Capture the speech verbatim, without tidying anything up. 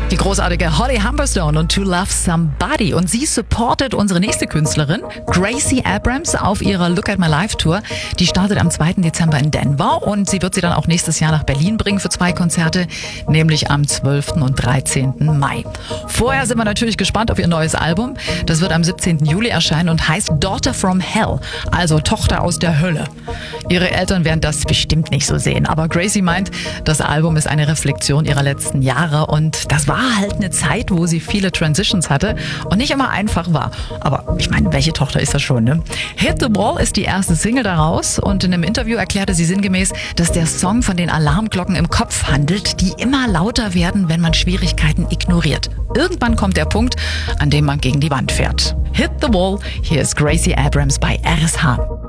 Die großartige Holly Humberstone und To Love Somebody. Und sie supportet unsere nächste Künstlerin, Gracie Abrams, auf ihrer Look at My Life Tour. Die startet am zweiten Dezember in Denver und sie wird sie dann auch nächstes Jahr nach Berlin bringen für zwei Konzerte, nämlich am zwölften und dreizehnten Mai. Vorher sind wir natürlich gespannt auf ihr neues Album. Das wird am siebzehnten Juli erscheinen und heißt Daughter from Hell, also Tochter aus der Hölle. Ihre Eltern werden das bestimmt nicht so sehen, aber Gracie meint, das Album ist eine Reflexion ihrer letzten Jahre und das war halt eine Zeit, wo sie viele Transitions hatte und nicht immer einfach war. Aber ich meine, welche Tochter ist das schon, ne? Hit the Wall ist die erste Single daraus und in einem Interview erklärte sie sinngemäß, dass der Song von den Alarmglocken im Kopf handelt, die immer lauter werden, wenn man Schwierigkeiten ignoriert. Irgendwann kommt der Punkt, an dem man gegen die Wand fährt. Hit the Wall, hier ist Gracie Abrams bei R S H.